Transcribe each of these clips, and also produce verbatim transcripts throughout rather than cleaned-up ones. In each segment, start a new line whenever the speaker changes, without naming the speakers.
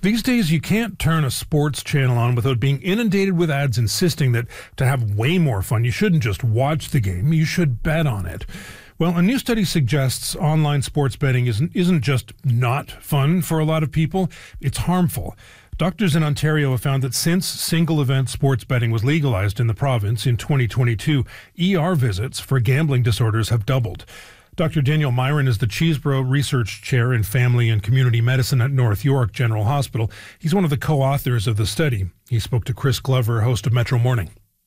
These days, you can't turn a sports channel on without being inundated with ads insisting that to have way more fun, you shouldn't just watch the game, you should bet on it. Well, a new study suggests online sports betting isn't, isn't just not fun for a lot of people, it's harmful. Doctors in Ontario have found that since single-event sports betting was legalized in the province in twenty twenty-two, E R visits for gambling disorders have doubled. Doctor Daniel Myron is the Chesbrough Research Chair in Family and Community Medicine at North York General Hospital. He's one of the co-authors of the study. He spoke to Chris Glover, host of Metro Morning.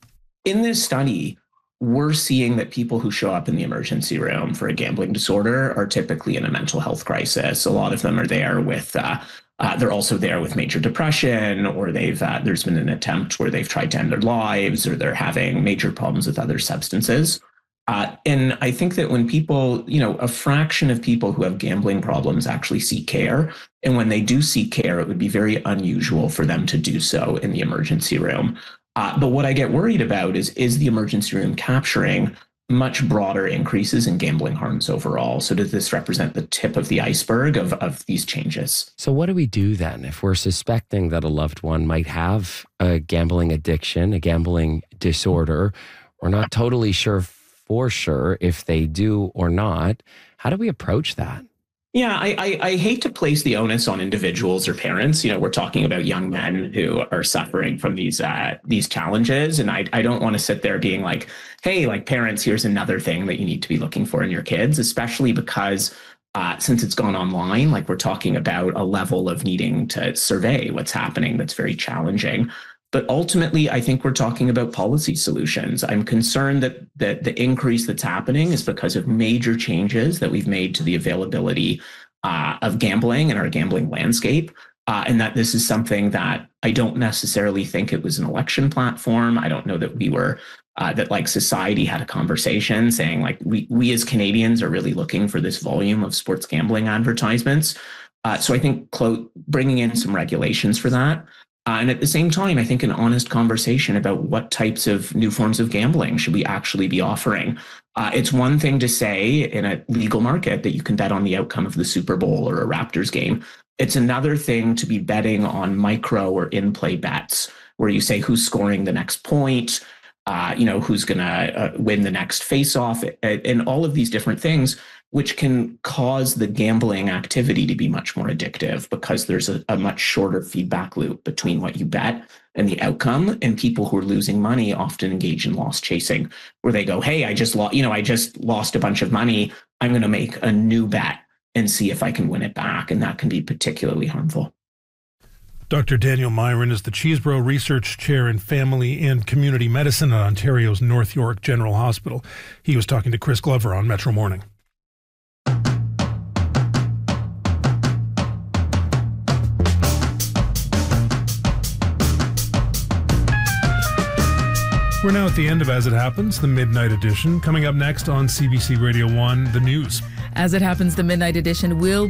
In this study, we're seeing that people who show up in the emergency room for a gambling disorder are typically in a mental health crisis. A lot of them are there with, uh, uh, they're also there with major depression, or they've uh, there's been an attempt where they've tried to end their lives, or they're having major problems with other substances. Uh, and I think that when people, you know, a fraction of people who have gambling problems actually seek care. And when they do seek care, it would be very unusual for them to do so in the emergency room. Uh, but what I get worried about is, is the emergency room capturing much broader increases in gambling harms overall? So does this represent the tip of the iceberg of, of these changes?
So what do we do then if we're suspecting that a loved one might have a gambling addiction, a gambling disorder? We're not totally sure for sure if they do or not. How do we approach that?
Yeah, I, I, I hate to place the onus on individuals or parents. You know, we're talking about young men who are suffering from these uh, these challenges. And I, I don't want to sit there being like, hey, like parents, here's another thing that you need to be looking for in your kids, especially because uh, since it's gone online, like we're talking about a level of needing to survey what's happening that's very challenging. But ultimately, I think we're talking about policy solutions. I'm concerned that, that the increase that's happening is because of major changes that we've made to the availability uh, of gambling in our gambling landscape, uh, and that this is something that I don't necessarily think it was an election platform. I don't know that we were, uh, that like society had a conversation saying like we, we as Canadians are really looking for this volume of sports gambling advertisements. Uh, so I think clo- bringing in some regulations for that. Uh, and at the same time, I think an honest conversation about what types of new forms of gambling should we actually be offering. Uh, it's one thing to say in a legal market that you can bet on the outcome of the Super Bowl or a Raptors game. It's another thing to be betting on micro or in-play bets where you say who's scoring the next point, uh, you know, who's going to uh, win the next face-off, and, and all of these different things, which can cause the gambling activity to be much more addictive because there's a, a much shorter feedback loop between what you bet and the outcome. And people who are losing money often engage in loss chasing, where they go, hey, I just lost, you know, I just lost a bunch of money. I'm going to make a new bet and see if I can win it back. And that can be particularly harmful.
Doctor Daniel Myron is the Chesbrough Research Chair in Family and Community Medicine at Ontario's North York General Hospital. He was talking to Chris Glover on Metro Morning. We're now at the end of As It Happens, the Midnight Edition. Coming up next on C B C Radio one, the news.
As It Happens, the Midnight Edition will